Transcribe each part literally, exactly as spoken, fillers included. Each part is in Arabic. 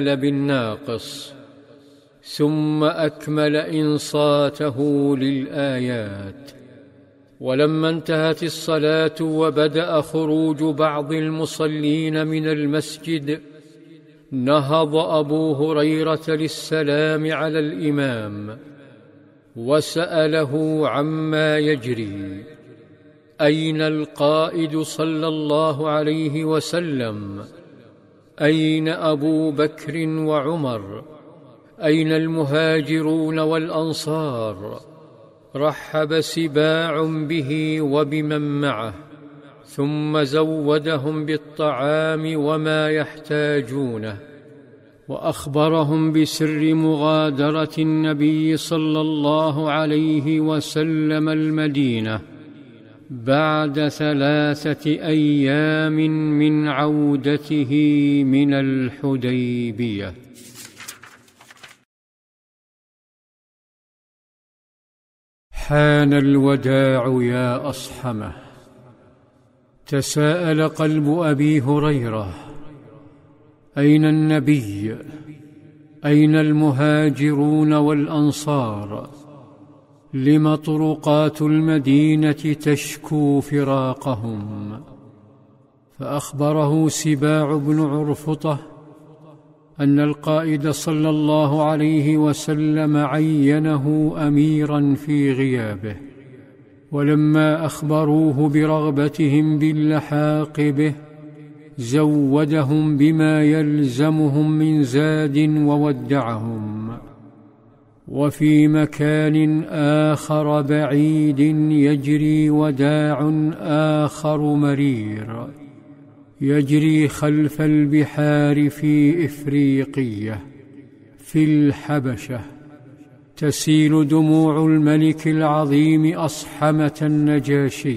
بالناقص، ثم أكمل إنصاته للآيات. ولما انتهت الصلاة وبدأ خروج بعض المصلين من المسجد، نهض أبو هريرة للسلام على الإمام وسأله عما يجري: أين القائد صلى الله عليه وسلم؟ أين أبو بكر وعمر؟ أين المهاجرون والأنصار؟ رحب سباع به وبمن معه، ثم زودهم بالطعام وما يحتاجونه، وأخبرهم بسر مغادرة النبي صلى الله عليه وسلم المدينة بعد ثلاثة أيام من عودته من الحديبية. حان الوداع يا أصحمه. تساءل قلب أبي هريرة: أين النبي؟ أين المهاجرون والأنصار؟ لم طرقات المدينة تشكو فراقهم؟ فأخبره سباع بن عرفطة أن القائد صلى الله عليه وسلم عينه أميرا في غيابه، ولما أخبروه برغبتهم باللحاق به زودهم بما يلزمهم من زاد وودعهم. وفي مكان آخر بعيد يجري وداع آخر مرير، يجري خلف البحار في إفريقية في الحبشة. تسيل دموع الملك العظيم أصحمة النجاشي،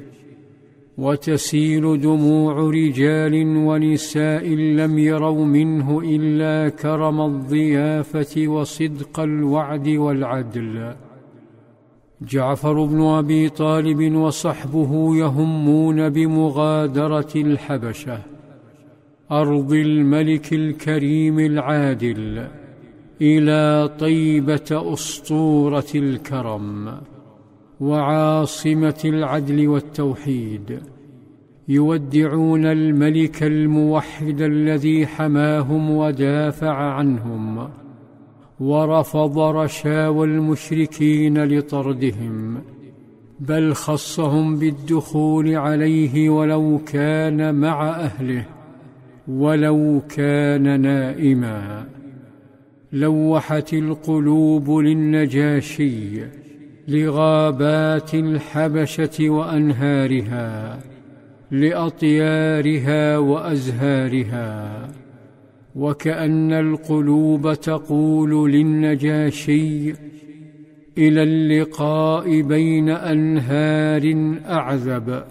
وتسيل دموع رجال ونساء لم يروا منه إلا كرم الضيافة وصدق الوعد والعدل. جعفر بن أبي طالب وصحبه يهمون بمغادرة الحبشة، أرض الملك الكريم العادل، إلى طيبة أسطورة الكرم وعاصمة العدل والتوحيد. يودعون الملك الموحد الذي حماهم ودافع عنهم، ورفض رشاوى المشركين لطردهم، بل خصهم بالدخول عليه ولو كان مع أهله، ولو كان نائما. لوحت القلوب للنجاشي لغابات الحبشة وأنهارها، لأطيارها وأزهارها، وكأن القلوب تقول للنجاشي: إلى اللقاء بين أنهار أعذب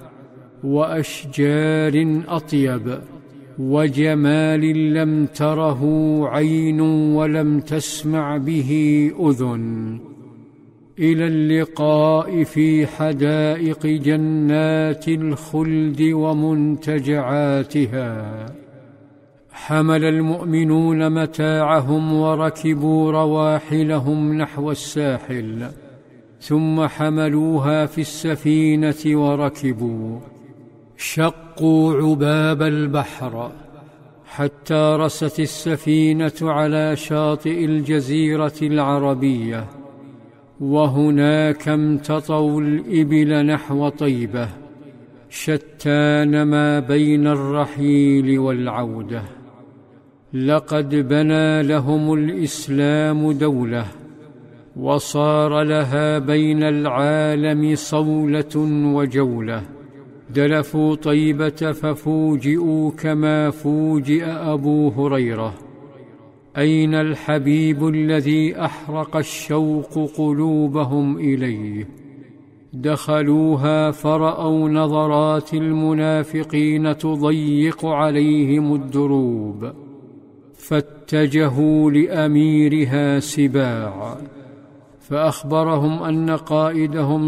وأشجار أطيب وجمال لم تره عين ولم تسمع به أذن. إلى اللقاء في حدائق جنات الخلد ومنتجعاتها. حمل المؤمنون متاعهم وركبوا رواحلهم نحو الساحل، ثم حملوها في السفينة وركبوا. شقوا عباب البحر حتى رست السفينة على شاطئ الجزيرة العربية، وهناك امتطوا الإبل نحو طيبة، شتان ما بين الرحيل والعودة. لقد بنى لهم الإسلام دولة، وصار لها بين العالم صولة وجولة. دلفوا طيبة ففوجئوا كما فوجئ أبو هريرة. أين الحبيب الذي أحرق الشوق قلوبهم إليه؟ دخلوها فرأوا نظرات المنافقين تضيق عليهم الدروب، فاتجهوا لأميرها سباع، فأخبرهم أن قائدهم